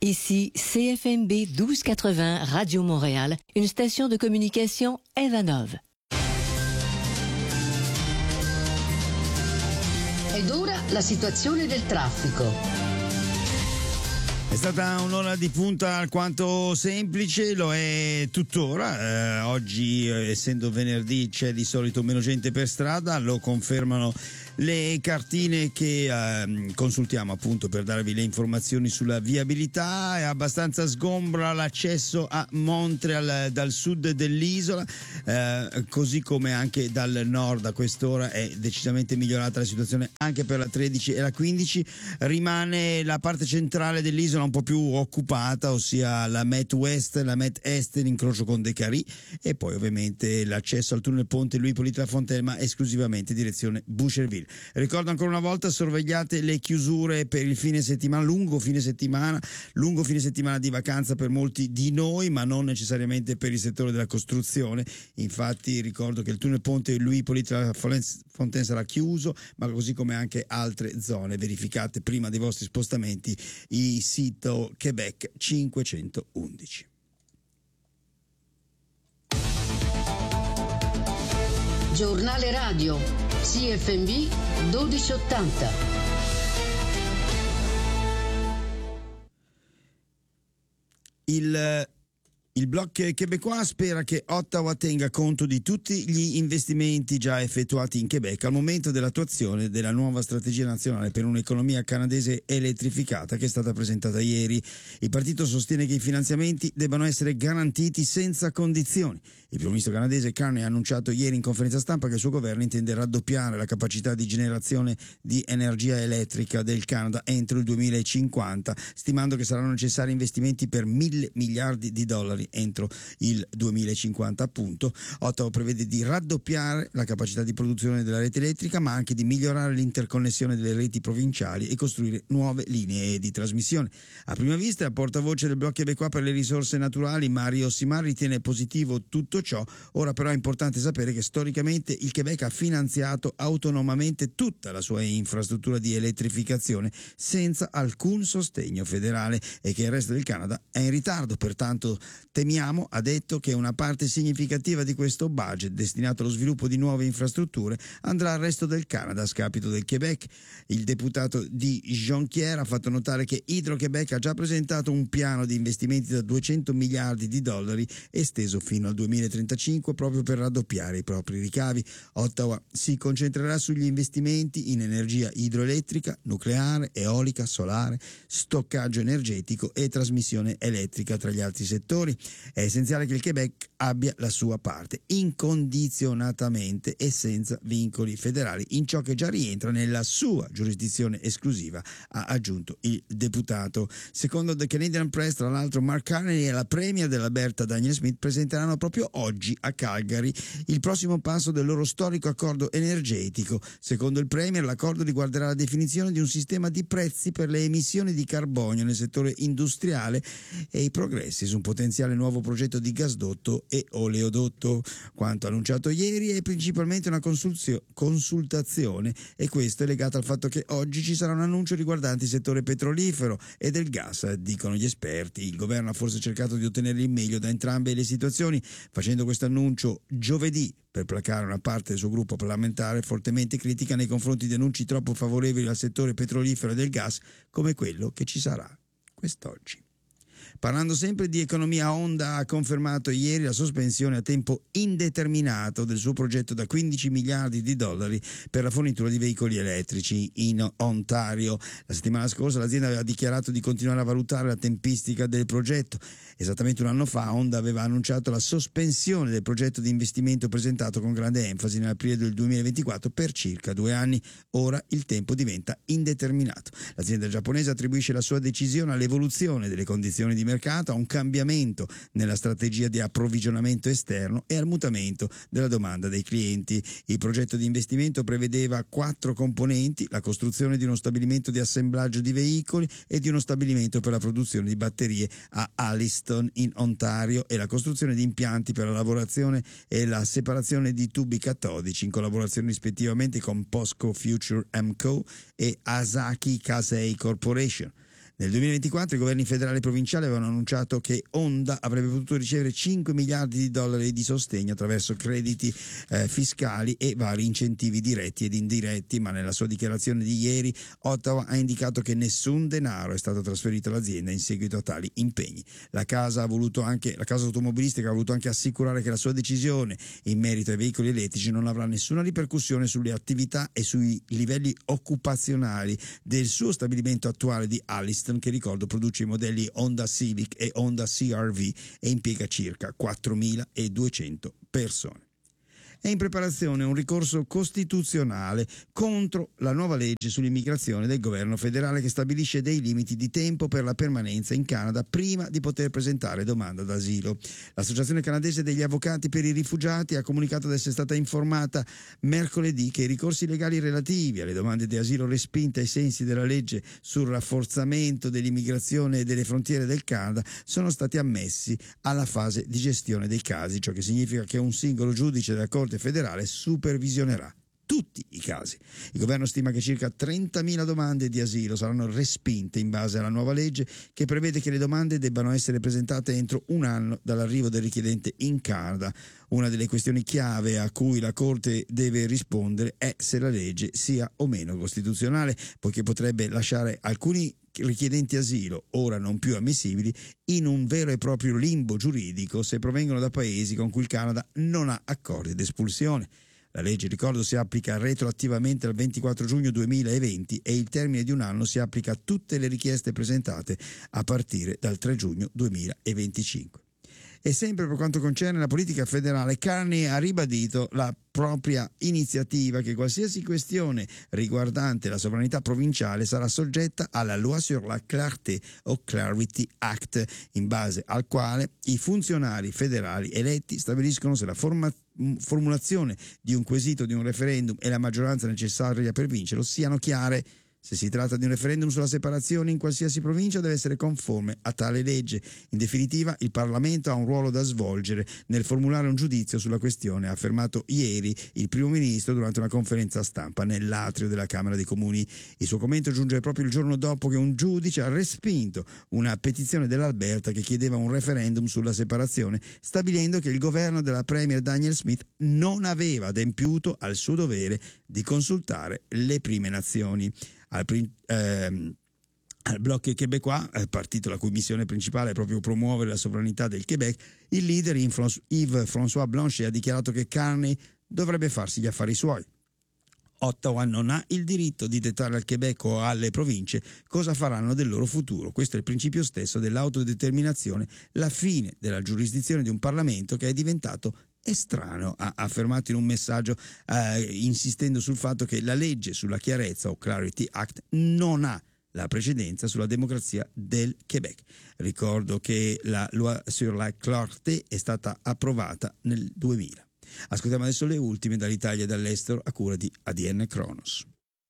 Ici CFMB 1280 Radio Montréal, une station de communication Evanov. Ed ora la situazione del traffico. È stata un'ora di punta alquanto semplice, lo è tuttora. Oggi, essendo venerdì, c'è di solito meno gente per strada, lo confermano le cartine che consultiamo appunto per darvi le informazioni sulla viabilità. È abbastanza sgombra l'accesso a Montreal dal sud dell'isola, così come anche dal nord. A quest'ora è decisamente migliorata la situazione anche per la 13 e la 15. Rimane la parte centrale dell'isola un po' più occupata, ossia la Met West, la Met Est, l'incrocio con Décarie, e poi ovviamente l'accesso al tunnel ponte Louis-Hippolyte Lafontaine, ma esclusivamente direzione Boucherville. Ricordo ancora una volta, sorvegliate le chiusure per il fine settimana, lungo fine settimana di vacanza per molti di noi, ma non necessariamente per il settore della costruzione. Infatti ricordo che il tunnel ponte Louis-Hippolyte Lafontaine sarà chiuso, ma così come anche altre zone. Verificate prima dei vostri spostamenti il sito Québec 511. Giornale radio CFMB 1280. Il Bloc québécois spera che Ottawa tenga conto di tutti gli investimenti già effettuati in Quebec al momento dell'attuazione della nuova strategia nazionale per un'economia canadese elettrificata che è stata presentata ieri. Il partito sostiene che i finanziamenti debbano essere garantiti senza condizioni. Il primo ministro canadese Carney ha annunciato ieri in conferenza stampa che il suo governo intende raddoppiare la capacità di generazione di energia elettrica del Canada entro il 2050, stimando che saranno necessari investimenti per $1.000 miliardi entro il 2050 appunto. Ottawa prevede di raddoppiare la capacità di produzione della rete elettrica, ma anche di migliorare l'interconnessione delle reti provinciali e costruire nuove linee di trasmissione. A prima vista il portavoce del Bloc québécois per le risorse naturali Mario Simard ritiene positivo tutto ciò. Ora però è importante sapere che storicamente il Québec ha finanziato autonomamente tutta la sua infrastruttura di elettrificazione senza alcun sostegno federale e che il resto del Canada è in ritardo. Pertanto temiamo, ha detto, che una parte significativa di questo budget destinato allo sviluppo di nuove infrastrutture andrà al resto del Canada a scapito del Québec. Il deputato di Jonquière ha fatto notare che Hydro-Québec ha già presentato un piano di investimenti da $200 miliardi esteso fino al 2035 proprio per raddoppiare i propri ricavi. Ottawa si concentrerà sugli investimenti in energia idroelettrica, nucleare, eolica, solare, stoccaggio energetico e trasmissione elettrica tra gli altri settori. È essenziale che il Québec abbia la sua parte, incondizionatamente e senza vincoli federali, in ciò che già rientra nella sua giurisdizione esclusiva, ha aggiunto il deputato. Secondo The Canadian Press, tra l'altro, Mark Carney e la premier dell'Alberta Danielle Smith presenteranno proprio oggi a Calgary il prossimo passo del loro storico accordo energetico. Secondo il premier, l'accordo riguarderà la definizione di un sistema di prezzi per le emissioni di carbonio nel settore industriale e i progressi su un potenziale nuovo progetto di gasdotto e oleodotto. Quanto annunciato ieri è principalmente una consultazione, e questo è legato al fatto che oggi ci sarà un annuncio riguardante il settore petrolifero e del gas, dicono gli esperti. Il governo ha forse cercato di ottenere il meglio da entrambe le situazioni, facendo questo annuncio giovedì per placare una parte del suo gruppo parlamentare fortemente critica nei confronti di annunci troppo favorevoli al settore petrolifero e del gas come quello che ci sarà quest'oggi. Parlando sempre di economia, Honda ha confermato ieri la sospensione a tempo indeterminato del suo progetto da $15 miliardi per la fornitura di veicoli elettrici in Ontario. La settimana scorsa l'azienda aveva dichiarato di continuare a valutare la tempistica del progetto. Esattamente un anno fa Honda aveva annunciato la sospensione del progetto di investimento presentato con grande enfasi nell'aprile del 2024 per circa 2 anni. Ora il tempo diventa indeterminato. L'azienda giapponese attribuisce la sua decisione all'evoluzione delle condizioni di mercato, a un cambiamento nella strategia di approvvigionamento esterno e al mutamento della domanda dei clienti. Il progetto di investimento prevedeva 4 componenti: la costruzione di uno stabilimento di assemblaggio di veicoli e di uno stabilimento per la produzione di batterie a Alliston in Ontario e la costruzione di impianti per la lavorazione e la separazione di tubi catodici in collaborazione rispettivamente con POSCO Future Co. e Asahi Kasei Corporation. Nel 2024 i governi federali e provinciali avevano annunciato che Honda avrebbe potuto ricevere $5 miliardi di sostegno attraverso crediti fiscali e vari incentivi diretti ed indiretti, ma nella sua dichiarazione di ieri Ottawa ha indicato che nessun denaro è stato trasferito all'azienda in seguito a tali impegni. La casa automobilistica ha voluto anche assicurare che la sua decisione in merito ai veicoli elettrici non avrà nessuna ripercussione sulle attività e sui livelli occupazionali del suo stabilimento attuale di Alliston, che ricordo produce i modelli Honda Civic e Honda CR-V e impiega circa 4.200 persone. È in preparazione un ricorso costituzionale contro la nuova legge sull'immigrazione del governo federale che stabilisce dei limiti di tempo per la permanenza in Canada prima di poter presentare domanda d'asilo. L'Associazione canadese degli avvocati per i rifugiati ha comunicato di essere stata informata mercoledì che i ricorsi legali relativi alle domande di asilo respinte ai sensi della legge sul rafforzamento dell'immigrazione e delle frontiere del Canada sono stati ammessi alla fase di gestione dei casi, ciò che significa che un singolo giudice della Corte federale supervisionerà tutti i casi. Il governo stima che circa 30.000 domande di asilo saranno respinte in base alla nuova legge che prevede che le domande debbano essere presentate entro un anno dall'arrivo del richiedente in Canada. Una delle questioni chiave a cui la Corte deve rispondere è se la legge sia o meno costituzionale, poiché potrebbe lasciare alcuni richiedenti asilo, ora non più ammissibili, in un vero e proprio limbo giuridico se provengono da paesi con cui il Canada non ha accordi d'espulsione. La legge, ricordo, si applica retroattivamente al 24 giugno 2020 e il termine di un anno si applica a tutte le richieste presentate a partire dal 3 giugno 2025. E sempre per quanto concerne la politica federale, Carney ha ribadito la propria iniziativa che qualsiasi questione riguardante la sovranità provinciale sarà soggetta alla Loi sur la Clarté o Clarity Act, in base al quale i funzionari federali eletti stabiliscono se la formulazione di un quesito di un referendum e la maggioranza necessaria per vincerlo siano chiare. Se si tratta di un referendum sulla separazione in qualsiasi provincia deve essere conforme a tale legge. In definitiva, il Parlamento ha un ruolo da svolgere nel formulare un giudizio sulla questione, ha affermato ieri il primo ministro durante una conferenza stampa nell'atrio della Camera dei Comuni. Il suo commento giunge proprio il giorno dopo che un giudice ha respinto una petizione dell'Alberta che chiedeva un referendum sulla separazione, stabilendo che il governo della premier Danielle Smith non aveva adempiuto al suo dovere di consultare le prime nazioni. Al Bloc québécois, partito la cui missione principale è proprio promuovere la sovranità del Québec, il leader Yves-François Blanchet ha dichiarato che Carney dovrebbe farsi gli affari suoi. Ottawa non ha il diritto di dettare al Québec o alle province cosa faranno del loro futuro. Questo è il principio stesso dell'autodeterminazione, la fine della giurisdizione di un Parlamento che è diventato estraneo, ha affermato in un messaggio insistendo sul fatto che la legge sulla chiarezza o Clarity Act non ha la precedenza sulla democrazia del Québec. Ricordo che la Loi sur la Clarté è stata approvata nel 2000. Ascoltiamo adesso le ultime dall'Italia e dall'estero a cura di ADN Kronos.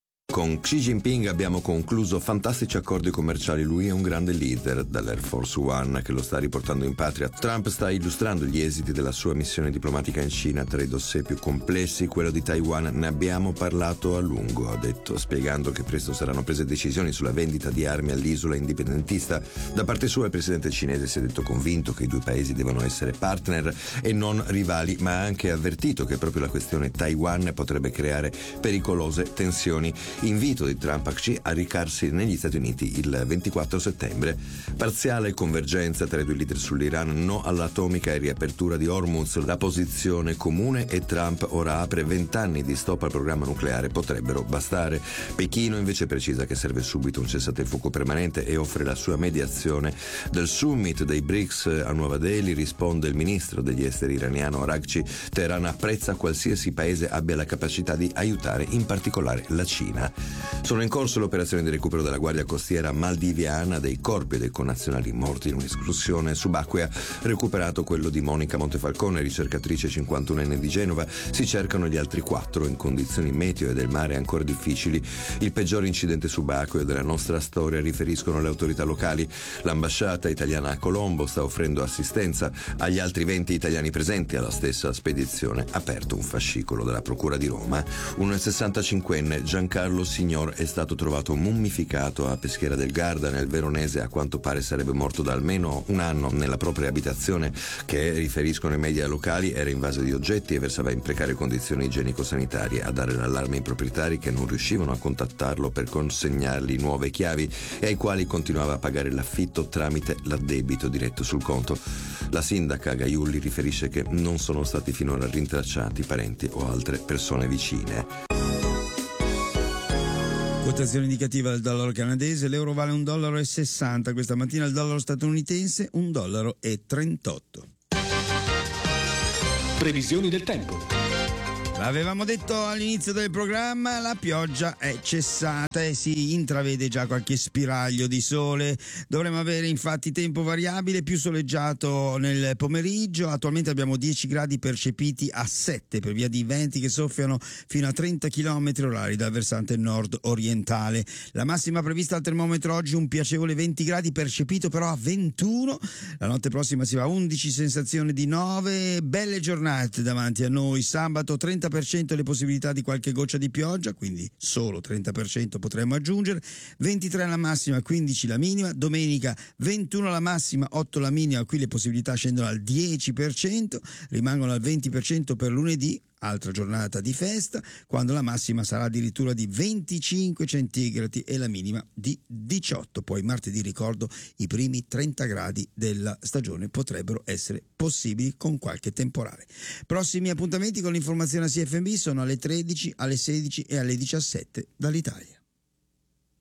Con Xi Jinping abbiamo concluso fantastici accordi commerciali. Lui è un grande leader dell'Air Force One che lo sta riportando in patria. Trump sta illustrando gli esiti della sua missione diplomatica in Cina. Tra i dossier più complessi, quello di Taiwan, ne abbiamo parlato a lungo, ha detto, spiegando che presto saranno prese decisioni sulla vendita di armi all'isola indipendentista. Da parte sua il presidente cinese si è detto convinto che i due paesi devono essere partner e non rivali, ma ha anche avvertito che proprio la questione Taiwan potrebbe creare pericolose tensioni. Invito di Trump a Xi a recarsi negli Stati Uniti il 24 settembre. Parziale convergenza tra i due leader sull'Iran, no all'atomica e riapertura di Hormuz, la posizione comune e Trump ora apre 20 anni di stop al programma nucleare potrebbero bastare. Pechino invece precisa che serve subito un cessatefuoco permanente e offre la sua mediazione. Del summit dei BRICS a Nuova Delhi risponde il ministro degli esteri iraniano Araghchi. Teheran apprezza qualsiasi paese abbia la capacità di aiutare, in particolare la Cina. Sono in corso le operazioni di recupero della Guardia Costiera maldiviana dei corpi dei connazionali morti in un'escursione subacquea. Recuperato quello di Monica Montefalcone, ricercatrice 51enne di Genova. Si cercano gli altri 4 in condizioni meteo e del mare ancora difficili. Il peggior incidente subacqueo della nostra storia, riferiscono le autorità locali. L'ambasciata italiana a Colombo sta offrendo assistenza agli altri 20 italiani presenti alla stessa spedizione. Aperto un fascicolo della Procura di Roma. Un 65enne, Giancarlo Carlo Signor è stato trovato mummificato a Peschiera del Garda, nel Veronese. A quanto pare sarebbe morto da almeno un anno nella propria abitazione, che, riferiscono i media locali, era invasa di oggetti e versava in precarie condizioni igienico-sanitarie. A dare l'allarme ai proprietari, che non riuscivano a contattarlo per consegnargli nuove chiavi e ai quali continuava a pagare l'affitto tramite l'addebito diretto sul conto. La sindaca Gaiulli riferisce che non sono stati finora rintracciati parenti o altre persone vicine. Quotazione indicativa del dollaro canadese: l'euro vale $1,60. Questa mattina il dollaro statunitense $1,38. Previsioni del tempo. L'avevamo detto all'inizio del programma, la pioggia è cessata e si intravede già qualche spiraglio di sole. Dovremmo avere infatti tempo variabile, più soleggiato nel pomeriggio. Attualmente abbiamo 10 gradi percepiti a 7 per via di venti che soffiano fino a 30 km/h dal versante nord-orientale. La massima prevista al termometro oggi un piacevole 20 gradi percepito però a 21. La notte prossima si va a 11, sensazione di 9. Belle giornate davanti a noi. Sabato 30% le possibilità di qualche goccia di pioggia, quindi solo 30% potremmo aggiungere, 23 la massima, 15 la minima. Domenica 21 la massima, 8 la minima, qui le possibilità scendono al 10%, rimangono al 20% per lunedì, altra giornata di festa, quando la massima sarà addirittura di 25 centigradi e la minima di 18. Poi martedì, ricordo, i primi 30 gradi della stagione potrebbero essere possibili con qualche temporale. Prossimi appuntamenti con l'informazione a CFMB sono alle 13, alle 16 e alle 17 dall'Italia.